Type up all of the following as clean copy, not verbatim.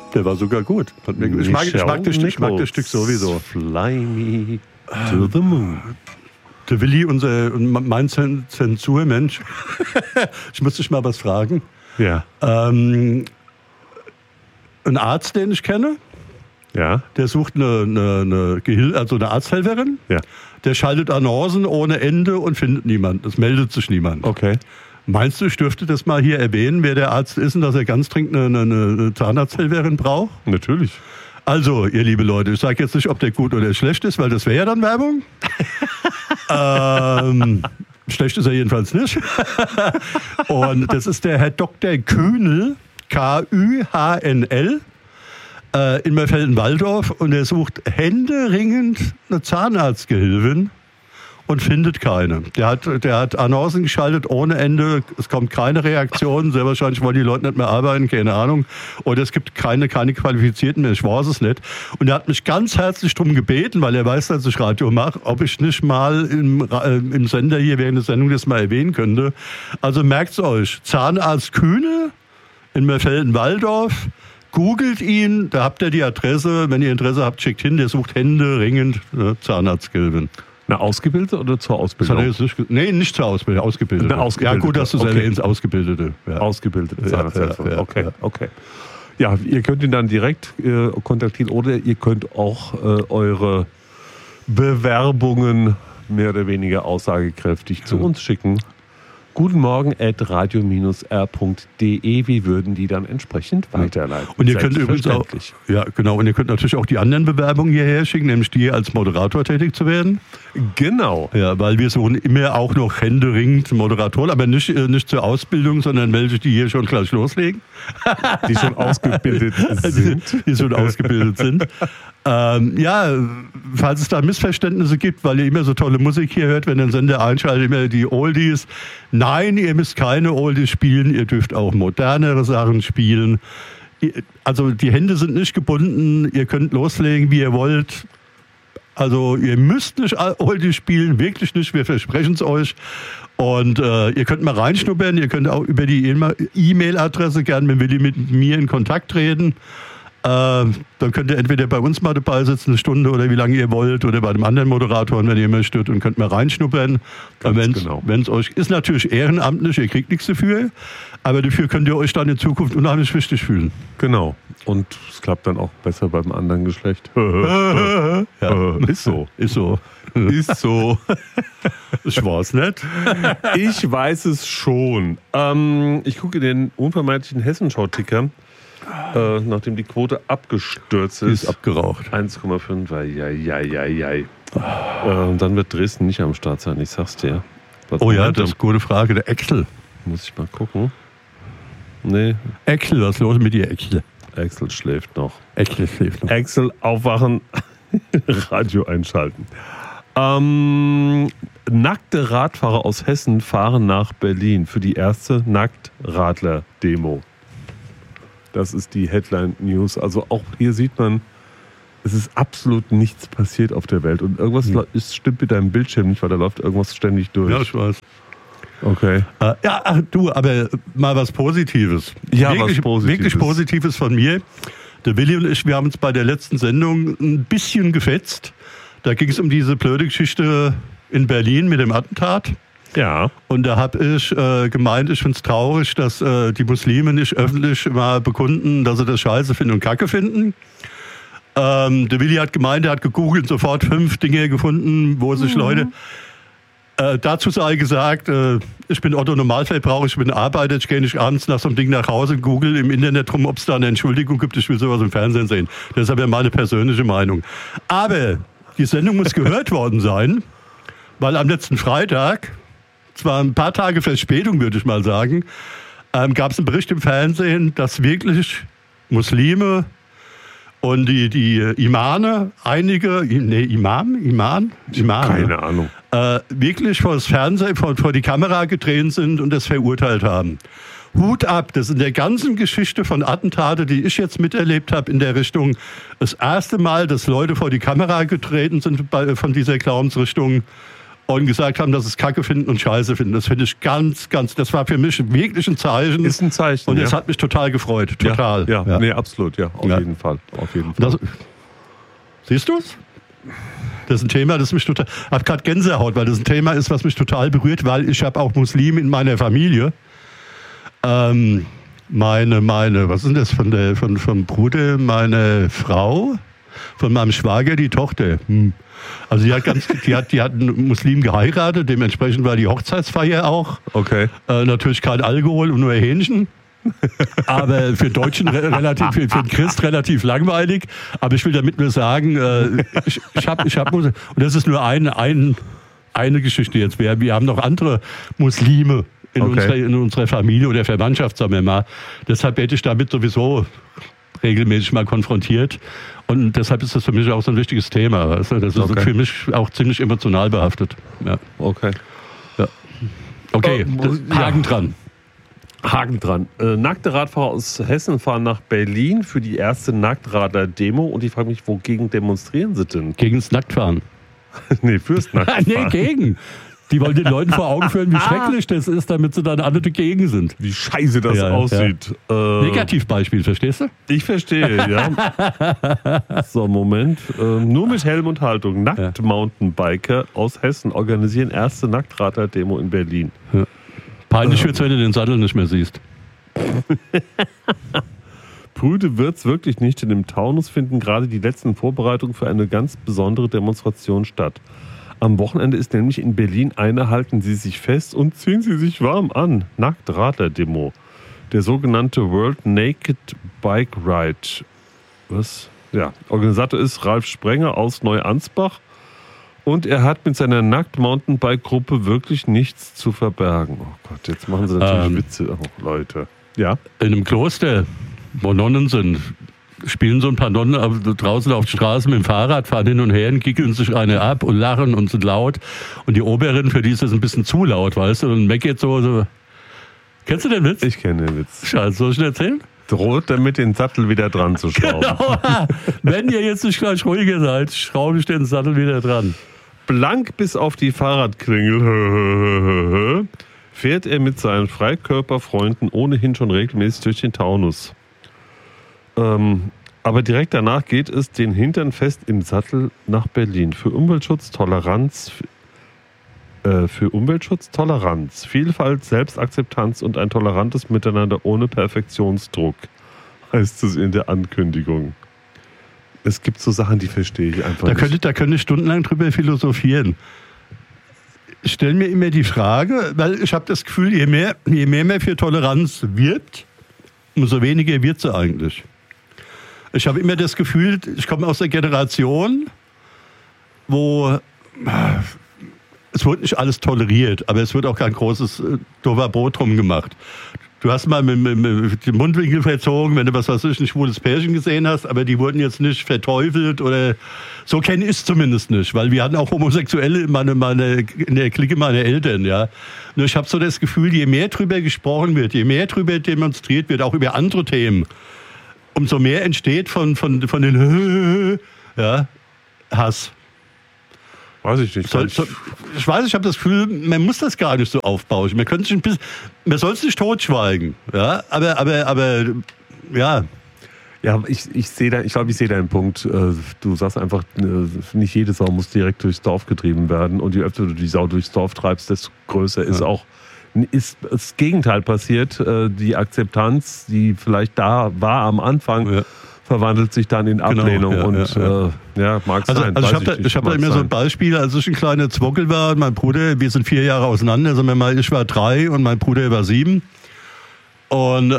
Der war sogar gut. Ich mag das Stück sowieso. Fly me to the moon. Der Willi, mein Zensurmensch, ich muss dich mal was fragen. Ja. Ein Arzt, den ich kenne, Ja. der sucht eine Arzthelferin. Ja. Der schaltet Annoncen ohne Ende und findet niemanden. Es meldet sich niemand. Okay. Meinst du, ich dürfte das mal hier erwähnen, wer der Arzt ist und dass er ganz dringend eine Zahnarzthelferin braucht? Natürlich. Also, ihr liebe Leute, ich sage jetzt nicht, ob der gut oder schlecht ist, weil das wäre ja dann Werbung. Schlecht ist er jedenfalls nicht. Und das ist der Herr Dr. Kühnel, Kühnl, in Merfelden-Walldorf. Und er sucht händeringend eine Zahnarztgehilfin und findet keine. Der hat Annoncen geschaltet ohne Ende. Es kommt keine Reaktion. Sehr wahrscheinlich wollen die Leute nicht mehr arbeiten, keine Ahnung. Oder es gibt keine Qualifizierten mehr, ich weiß es nicht. Und er hat mich ganz herzlich darum gebeten, weil er weiß, dass ich Radio mache, ob ich nicht mal im Sender hier während der Sendung das mal erwähnen könnte. Also merkt's euch, Zahnarzt Kühne in Merfelden-Walldorf. Googelt ihn, da habt ihr die Adresse. Wenn ihr Interesse habt, schickt hin. Der sucht händeringend Zahnarztgehilfin. Eine Ausgebildete oder zur Ausbildung? Nicht zur Ausbildung, ausgebildete. Eine Ausgebildete. Ja, gut, dass du es erwähnst, Ausgebildete. Ja. Ausgebildete Zahnarzthelferin. Ja. Okay. Ja, ihr könnt ihn dann direkt kontaktieren oder ihr könnt auch eure Bewerbungen mehr oder weniger aussagekräftig zu uns schicken. Guten Morgen @radio-r.de. Wir würden die dann entsprend weiterleiten. Und ihr könnt übrigens auch, und ihr könnt natürlich auch die anderen Bewerbungen hierher schicken, nämlich die als Moderator tätig zu werden. Genau. Ja, weil wir suchen immer auch noch händeringend Moderatoren, aber nicht zur Ausbildung, sondern welche, die hier schon gleich loslegen. Die schon ausgebildet sind. Die schon ausgebildet sind. Falls es da Missverständnisse gibt, weil ihr immer so tolle Musik hier hört, wenn der Sender einschaltet, immer die Oldies. Nein, ihr müsst keine Oldies spielen, ihr dürft auch modernere Sachen spielen. Also die Hände sind nicht gebunden, ihr könnt loslegen, wie ihr wollt. Also ihr müsst nicht Oldies spielen, wirklich nicht, wir versprechen es euch. Und ihr könnt mal reinschnuppern, ihr könnt auch über die E-Mail-Adresse gerne mit mir in Kontakt treten. Dann könnt ihr entweder bei uns mal dabei sitzen, eine Stunde oder wie lange ihr wollt, oder bei dem anderen Moderator, wenn ihr möchtet, und könnt mal reinschnuppern. Wenn es euch ist natürlich ehrenamtlich, ihr kriegt nichts dafür, aber dafür könnt ihr euch dann in Zukunft unheimlich wichtig fühlen. Genau. Und es klappt dann auch besser beim anderen Geschlecht. Ist so. Ist so. Ich weiß nicht. Ich weiß es schon. Ich gucke den unvermeidlichen Hessenschau-Ticker. Nachdem die Quote abgestürzt ist. Die ist abgeraucht. 1,5. Dann wird Dresden nicht am Start sein, ich sag's dir. Das ist eine gute Frage. Der Axel. Muss ich mal gucken. Nee. Axel, was ist los mit dir, Axel? Axel schläft noch. Axel aufwachen, Radio einschalten. Nackte Radfahrer aus Hessen fahren nach Berlin für die erste Nacktradler-Demo. Das ist die Headline-News. Also auch hier sieht man, es ist absolut nichts passiert auf der Welt. Und irgendwas stimmt mit deinem Bildschirm nicht, weil da läuft irgendwas ständig durch. Ja, ich weiß. Okay. Aber mal was Positives. Ja, wirklich Positives von mir. Der Willi und ich, wir haben uns bei der letzten Sendung ein bisschen gefetzt. Da ging es um diese blöde Geschichte in Berlin mit dem Attentat. Ja. Und da habe ich gemeint, ich finde es traurig, dass die Muslime nicht öffentlich mal bekunden, dass sie das Scheiße finden und Kacke finden. Der Willi hat gemeint, er hat gegoogelt, sofort 5 Dinge gefunden, wo sich Leute... dazu sei gesagt, ich bin Otto Normalverbraucher, ich bin Arbeiter, ich gehe nicht abends nach so einem Ding nach Hause, google im Internet rum, ob es da eine Entschuldigung gibt, ich will sowas im Fernsehen sehen. Das ist aber meine persönliche Meinung. Aber die Sendung muss gehört worden sein, weil am letzten Freitag, zwar ein paar Tage Verspätung, würde ich mal sagen, gab es einen Bericht im Fernsehen, dass wirklich Muslime und die Imame, Imame? Keine Ahnung. Wirklich vor das Fernsehen, vor die Kamera getreten sind und das verurteilt haben. Hut ab, das ist in der ganzen Geschichte von Attentate, die ich jetzt miterlebt habe in der Richtung, das erste Mal, dass Leute vor die Kamera getreten sind von dieser Glaubensrichtung und gesagt haben, dass sie es Kacke finden und Scheiße finden. Das finde ich ganz, das war für mich wirklich ein Zeichen. Ist ein Zeichen. Und es hat mich total gefreut. Total. Ja. Nee, absolut, ja. Auf jeden Fall. Siehst du es? Das ist ein Thema, das mich total. Ich habe gerade Gänsehaut, weil das ein Thema ist, was mich total berührt, weil ich habe auch Muslime in meiner Familie. Was ist denn das vom Bruder, meine Frau, von meinem Schwager, die Tochter. Also die hat einen Muslim geheiratet, dementsprechend war die Hochzeitsfeier auch. Okay. Natürlich kein Alkohol und nur Hähnchen. Aber für Deutschen für einen Christ relativ langweilig. Aber ich will damit nur sagen, ich hab und das ist nur eine Geschichte jetzt. Wir haben noch andere Muslime in unserer Familie oder Verwandtschaft, sagen wir mal. Deshalb werde ich damit sowieso regelmäßig mal konfrontiert. Und deshalb ist das für mich auch so ein wichtiges Thema. Weißt du? Das ist für mich auch ziemlich emotional behaftet. Ja. Okay. Ja. Okay, Haken dran. Nackte Radfahrer aus Hessen fahren nach Berlin für die erste Nacktradler-Demo. Und ich frage mich, wogegen demonstrieren sie denn? Gegen das Nacktfahren. Nee, fürs Nacktfahren. Nee, gegen. Die wollen den Leuten vor Augen führen, wie schrecklich das ist, damit sie dann alle dagegen sind. Wie scheiße das aussieht. Ja. Negativbeispiel, verstehst du? Ich verstehe, ja. So, Moment. Nur mit Helm und Haltung. Nackt-Mountainbiker aus Hessen organisieren erste Nacktradler-Demo in Berlin. Ja. Peinlich wird's, wenn du den Sattel nicht mehr siehst. Prüde wird's wirklich nicht. In dem Taunus finden gerade die letzten Vorbereitungen für eine ganz besondere Demonstration statt. Am Wochenende ist nämlich in Berlin eine Halten Sie sich fest und ziehen Sie sich warm an. Nacktradler-Demo. Der sogenannte World Naked Bike Ride. Was? Ja, Organisator ist Ralf Sprenger aus Neuansbach. Und er hat mit seiner Nackt-Mountainbike-Gruppe wirklich nichts zu verbergen. Oh Gott, jetzt machen sie natürlich Witze. Oh, Leute. Ja? In einem Kloster, wo Nonnen sind, spielen so ein paar Nonnen draußen auf der Straße mit dem Fahrrad, fahren hin und her und gickeln sich eine ab und lachen und sind laut. Und die Oberin, für die ist das ein bisschen zu laut, weißt du? Und meckert so. Kennst du den Witz? Ich kenne den Witz. Scheiße, soll ich den erzählen? Droht damit, den Sattel wieder dran zu schrauben. Genau. Wenn ihr jetzt nicht gleich ruhiger seid, schraube ich den Sattel wieder dran. Blank bis auf die Fahrradklingel fährt er mit seinen Freikörperfreunden ohnehin schon regelmäßig durch den Taunus. Aber direkt danach geht es den Hintern fest im Sattel nach Berlin. Für Umweltschutz, Toleranz, Vielfalt, Selbstakzeptanz und ein tolerantes Miteinander ohne Perfektionsdruck, heißt es in der Ankündigung. Es gibt so Sachen, die verstehe ich einfach nicht. Da könnte ich stundenlang drüber philosophieren. Ich stelle mir immer die Frage, weil ich habe das Gefühl, je mehr man für Toleranz wirbt, umso weniger wird sie eigentlich. Ich habe immer das Gefühl, ich komme aus der Generation, wo es wird nicht alles toleriert, aber es wird auch kein großes dover Brot drum gemacht. Du hast mal mit dem Mundwinkel verzogen, wenn du was weiß ich, ein schwules Pärchen gesehen hast, aber die wurden jetzt nicht verteufelt oder so kenne ich es zumindest nicht, weil wir hatten auch Homosexuelle in der Clique meiner Eltern, ja. Nur ich habe so das Gefühl, je mehr drüber gesprochen wird, je mehr drüber demonstriert wird, auch über andere Themen, umso mehr entsteht von den Hass. Weiß ich nicht. Ich weiß, ich habe das Gefühl, man muss das gar nicht so aufbauschen. Man soll es nicht totschweigen. Ja, aber ja. Ja, ich glaube, ich sehe deinen Punkt. Du sagst einfach, nicht jede Sau muss direkt durchs Dorf getrieben werden. Und je öfter du die Sau durchs Dorf treibst, desto größer ist das Gegenteil passiert. Die Akzeptanz, die vielleicht da war am Anfang, verwandelt sich dann in Ablehnung. Mag sein. Also ich habe da immer so ein Beispiel, als ich ein kleiner Zwockel war, mein Bruder, wir sind 4 Jahre auseinander, sagen wir mal, ich war 3 und mein Bruder war 7. Und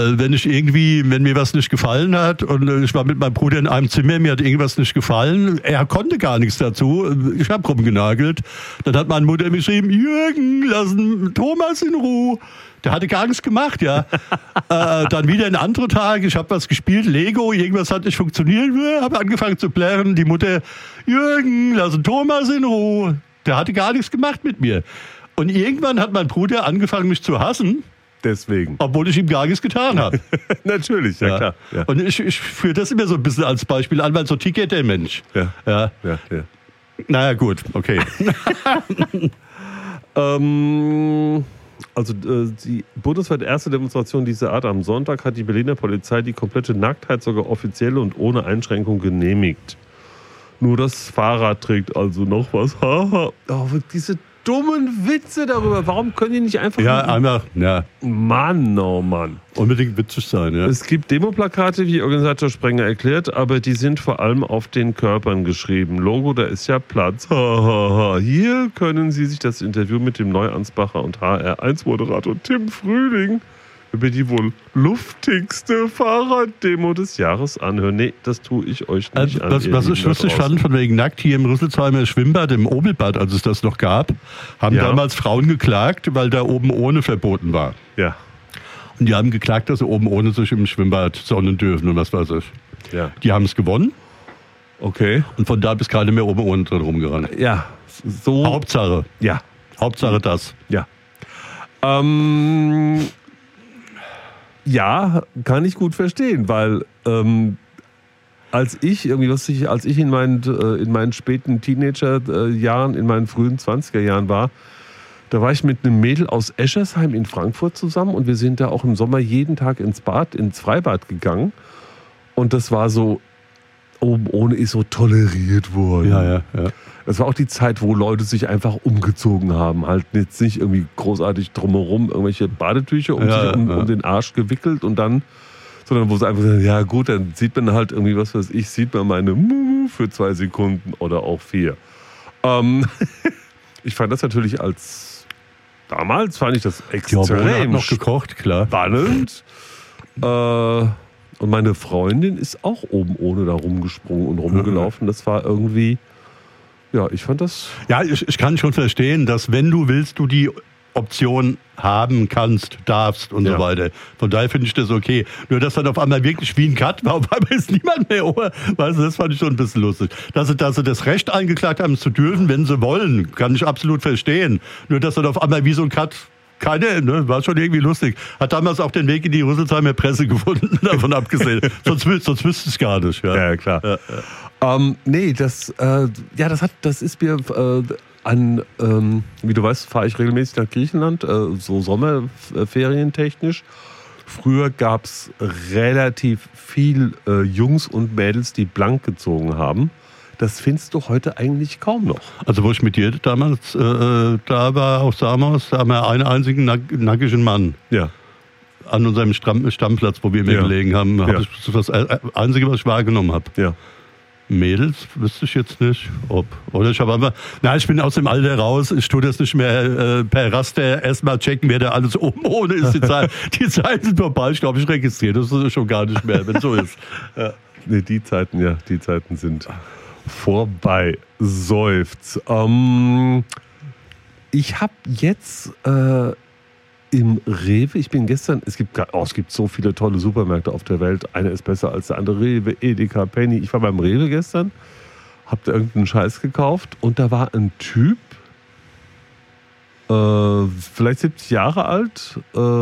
wenn mir was nicht gefallen hat und ich war mit meinem Bruder in einem Zimmer, mir hat irgendwas nicht gefallen, er konnte gar nichts dazu, ich habe rumgenagelt, dann hat meine Mutter mich geschrieben, Jürgen, lass Thomas in Ruhe. Der hatte gar nichts gemacht, ja. Dann wieder ein anderer Tag, ich habe was gespielt, Lego, irgendwas hat nicht funktioniert, habe angefangen zu plärren, die Mutter, Jürgen, lass Thomas in Ruhe. Der hatte gar nichts gemacht mit mir. Und irgendwann hat mein Bruder angefangen, mich zu hassen. Deswegen. Obwohl ich ihm gar nichts getan habe. Natürlich, ja klar. Ja. Und ich führe das immer so ein bisschen als Beispiel an, weil so tickt der Mensch. Ja. Naja, gut, okay. Also die bundesweit erste Demonstration dieser Art am Sonntag hat die Berliner Polizei die komplette Nacktheit sogar offiziell und ohne Einschränkung genehmigt. Nur das Fahrrad trägt also noch was. Oh, diese dummen Witze darüber. Warum können die nicht einfach... Ja. Mann, oh Mann. Unbedingt witzig sein, ja. Es gibt Demoplakate, wie Organisator Sprenger erklärt, aber die sind vor allem auf den Körpern geschrieben. Logo, da ist ja Platz. Hier können Sie sich das Interview mit dem Neuansbacher und HR1-Moderator Tim Frühling über die wohl luftigste Fahrraddemo des Jahres anhören. Nee, das tue ich euch nicht an. Was ich lustig fand, von wegen nackt hier im Rüsselsheimer Schwimmbad, im Obelbad, als es das noch gab, haben damals Frauen geklagt, weil da oben ohne verboten war. Ja. Und die haben geklagt, dass sie oben ohne sich im Schwimmbad sonnen dürfen und was weiß ich. Ja. Die haben es gewonnen. Okay. Und von da bis gerade mehr oben ohne drin rumgerannt. Ja. So. Hauptsache. Ja. Hauptsache das. Ja. Ja, kann ich gut verstehen, weil als ich in meinen späten Teenagerjahren, in meinen frühen 20er Jahren war, da war ich mit einem Mädel aus Eschersheim in Frankfurt zusammen und wir sind da auch im Sommer jeden Tag ins Freibad gegangen und das war so, oben ohne ist so toleriert worden. Ja. Das war auch die Zeit, wo Leute sich einfach umgezogen haben. Halt jetzt nicht irgendwie großartig drumherum irgendwelche Badetücher um den Arsch gewickelt und dann, sondern wo sie einfach sagen, ja gut, dann sieht man halt irgendwie, was weiß ich, sieht man meine Mumu für 2 Sekunden oder auch 4. Ich fand das natürlich damals fand ich das extrem noch gekocht, klar. Spannend. Und meine Freundin ist auch oben ohne da rumgesprungen und rumgelaufen. Das war irgendwie... Ja, ich fand das... Ja, ich kann schon verstehen, dass wenn du willst, du die Option haben kannst, darfst und so weiter. Von daher finde ich das okay. Nur, dass dann auf einmal wirklich wie ein Cut war, auf einmal ist niemand mehr oben. Weißt du, das fand ich schon ein bisschen lustig. Dass sie das Recht eingeklagt haben, es zu dürfen, wenn sie wollen, kann ich absolut verstehen. Nur, dass dann auf einmal wie so ein Cut... war schon irgendwie lustig. Hat damals auch den Weg in die Rüsselsheimer Presse gefunden, davon abgesehen. sonst wüsste ich es gar nicht. Ja, klar. Ja. Nee, das ist mir wie du weißt, fahre ich regelmäßig nach Griechenland, so sommerferientechnisch. Früher gab es relativ viel Jungs und Mädels, die blank gezogen haben. Das findest du heute eigentlich kaum noch. Also wo ich mit dir damals da war auf Samos, da haben wir einen einzigen nackigen Mann. Ja. An unserem Stammplatz, wo wir immer gelegen haben. Das das Einzige, was ich wahrgenommen habe. Ja. Mädels, wüsste ich jetzt nicht, ob. Oder ich habe einfach, ich bin aus dem Alter raus, ich tue das nicht mehr per Raster erstmal checken, wer da alles oben ohne ist. Die Zeiten sind vorbei, ich glaube, ich registriere das schon gar nicht mehr, wenn es so ist. Ja. Nee, die Zeiten sind vorbei. Seufz. Ich habe jetzt im Rewe, es gibt so viele tolle Supermärkte auf der Welt, einer ist besser als der andere, Rewe, Edeka, Penny. Ich war beim Rewe gestern, hab da irgendeinen Scheiß gekauft und da war ein Typ, vielleicht 70 Jahre alt,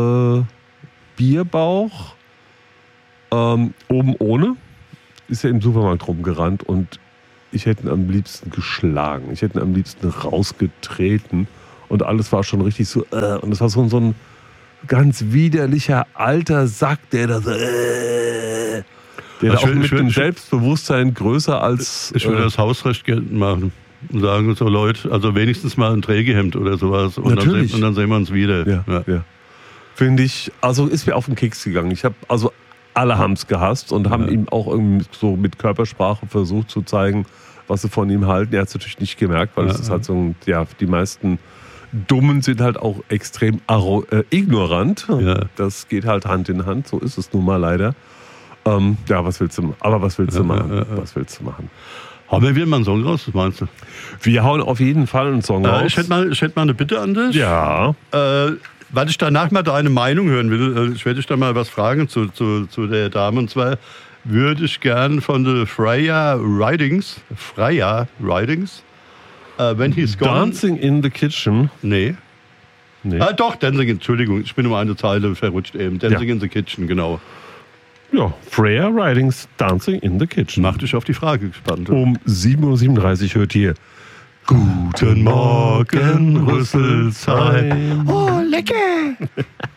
Bierbauch, oben ohne, ist ja im Supermarkt rumgerannt und ich hätte ihn am liebsten geschlagen, ich hätte ihn am liebsten rausgetreten. Und alles war schon richtig so, und es war so ein ganz widerlicher alter Sack, der da so, der da auch mit dem Selbstbewusstsein größer als... Ich würde das Hausrecht geltend machen und sagen, so Leute, also wenigstens mal ein Trägehemd oder sowas. Und natürlich. Dann sehen wir uns wieder. Ja. Finde ich, also ist mir auf den Keks gegangen. Alle haben es gehasst und haben ihm auch irgendwie so mit Körpersprache versucht zu zeigen, was sie von ihm halten. Er hat es natürlich nicht gemerkt, weil es ist halt so, die meisten Dummen sind halt auch extrem ignorant. Ja. Das geht halt Hand in Hand, so ist es nun mal leider. Was willst du machen? Was willst du machen? Haben wir wieder mal einen Song raus, was meinst du? Wir hauen auf jeden Fall einen Song raus. Ich hätte mal eine Bitte an dich. Ja. Weil ich danach mal deine Meinung hören will, ich werde dich da mal was fragen zu der Dame. Und zwar würde ich gern von der Freya Ridings, When He's Gone. Dancing in the Kitchen. Nee. Doch, Entschuldigung, ich bin um eine Zeile verrutscht eben. Dancing in the Kitchen, genau. Ja, Freya Ridings Dancing in the Kitchen. Mach dich auf die Frage gespannt. Um 7:37 Uhr hört ihr Guten Morgen, Rüsselsheim. Oh, lecker!